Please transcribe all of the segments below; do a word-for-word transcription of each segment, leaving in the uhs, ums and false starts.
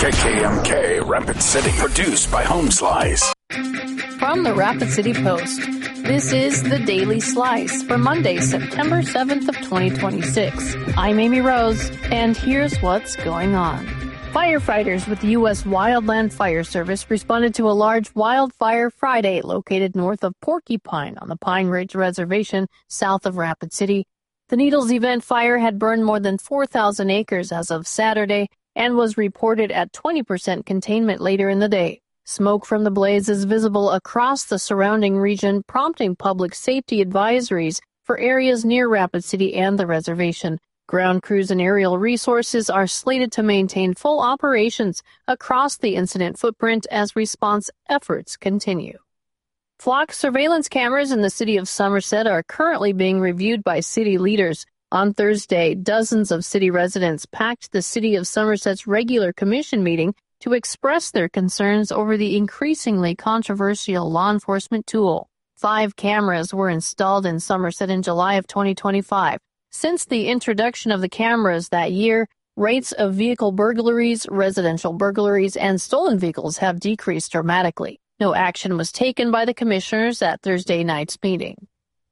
K K M K Rapid City, produced by Home Slice. From the Rapid City Post, this is the Daily Slice for Monday, September seventh of twenty twenty-six. I'm Amy Rose, and here's what's going on. Firefighters with the U S Wildland Fire Service responded to a large wildfire Friday located north of Porcupine on the Pine Ridge Reservation south of Rapid City. The Needles event fire had burned more than four thousand acres as of Saturday and was reported at twenty percent containment later in the day. Smoke from the blaze is visible across the surrounding region, prompting public safety advisories for areas near Rapid City and the reservation. Ground crews and aerial resources are slated to maintain full operations across the incident footprint as response efforts continue. Flock surveillance cameras in the city of Somerset are currently being reviewed by city leaders. On Thursday, dozens of city residents packed the city of Somerset's regular commission meeting to express their concerns over the increasingly controversial law enforcement tool. Five cameras were installed in Somerset in July of twenty twenty-five. Since the introduction of the cameras that year, rates of vehicle burglaries, residential burglaries, and stolen vehicles have decreased dramatically. No action was taken by the commissioners at Thursday night's meeting.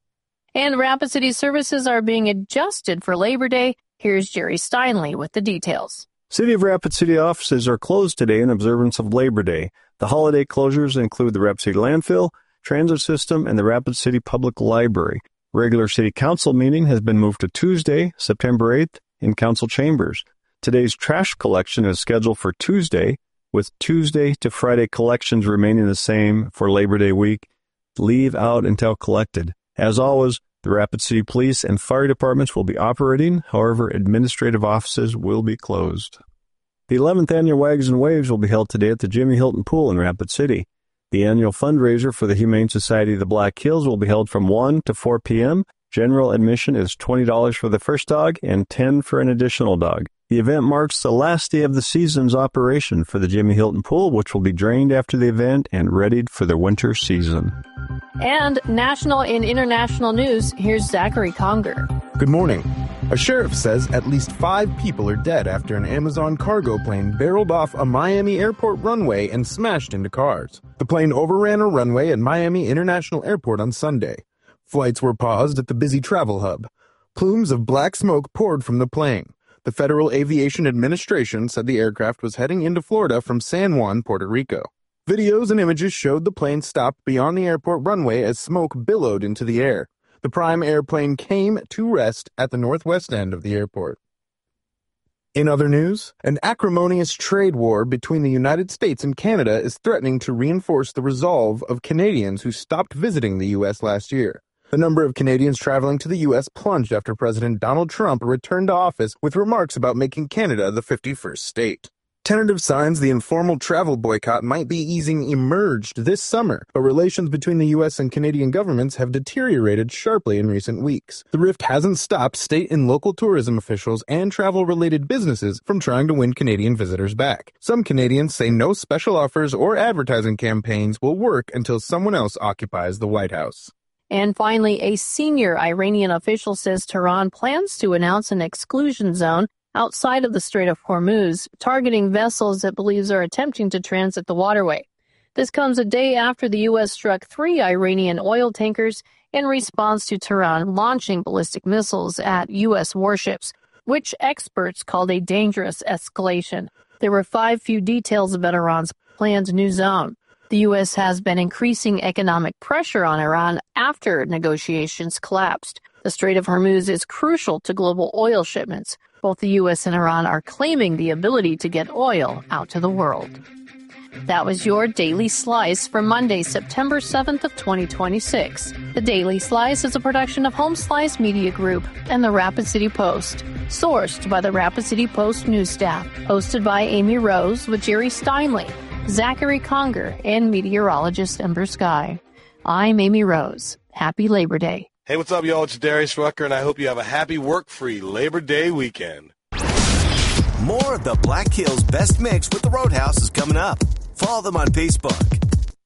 And Rapid City services are being adjusted for Labor Day. Here's Jerry Steinley with the details. City of Rapid City offices are closed today in observance of Labor Day. The holiday closures include the Rapid City Landfill, Transit System, and the Rapid City Public Library. Regular City Council meeting has been moved to Tuesday, September eighth, in Council Chambers. Today's trash collection is scheduled for Tuesday, with Tuesday to Friday collections remaining the same for Labor Day week. Leave out until collected. As always, the Rapid City Police and Fire Departments will be operating. However, administrative offices will be closed. The eleventh Annual Wags and Waves will be held today at the Jimmy Hilton Pool in Rapid City. The annual fundraiser for the Humane Society of the Black Hills will be held from one to four p.m. General admission is twenty dollars for the first dog and ten dollars for an additional dog. The event marks the last day of the season's operation for the Jimmy Hilton Pool, which will be drained after the event and readied for the winter season. And national and international news, here's Zachary Conger. Good morning. A sheriff says at least five people are dead after an Amazon cargo plane barreled off a Miami airport runway and smashed into cars. The plane overran a runway at Miami International Airport on Sunday. Flights were paused at the busy travel hub. Plumes of black smoke poured from the plane. The Federal Aviation Administration said the aircraft was heading into Florida from San Juan, Puerto Rico. Videos and images showed the plane stopped beyond the airport runway as smoke billowed into the air. The Prime airplane came to rest at the northwest end of the airport. In other news, an acrimonious trade war between the United States and Canada is threatening to reinforce the resolve of Canadians who stopped visiting the U S last year. The number of Canadians traveling to the U S plunged after President Donald Trump returned to office with remarks about making Canada the fifty-first state. Tentative signs the informal travel boycott might be easing emerged this summer, but relations between the U S and Canadian governments have deteriorated sharply in recent weeks. The rift hasn't stopped state and local tourism officials and travel-related businesses from trying to win Canadian visitors back. Some Canadians say no special offers or advertising campaigns will work until someone else occupies the White House. And finally, a senior Iranian official says Tehran plans to announce an exclusion zone outside of the Strait of Hormuz, targeting vessels it believes are attempting to transit the waterway. This comes a day after the U S struck three Iranian oil tankers in response to Tehran launching ballistic missiles at U S warships, which experts called a dangerous escalation. There were five few details about Iran's planned new zone. The U S has been increasing economic pressure on Iran after negotiations collapsed. The Strait of Hormuz is crucial to global oil shipments. Both the U S and Iran are claiming the ability to get oil out to the world. That was your Daily Slice for Monday, September seventh of twenty twenty-six. The Daily Slice is a production of Home Slice Media Group and the Rapid City Post. Sourced by the Rapid City Post news staff. Hosted by Amy Rose with Jerry Steinley, Zachary Conger, and meteorologist Ember Sky. I'm Amy Rose. Happy Labor Day. Hey, what's up, y'all? It's Darius Rucker, and I hope you have a happy work-free Labor Day weekend. More of the Black Hills Best Mix with the Roadhouse is coming up. Follow them on Facebook